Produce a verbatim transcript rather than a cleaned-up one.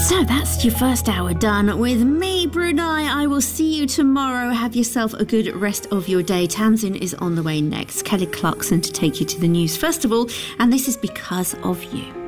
So that's your first hour done with me, Brunei. I will see you tomorrow. Have yourself a good rest of your day. Tamsin is on the way next. Kelly Clarkson to take you to the news festival, and this is because of you.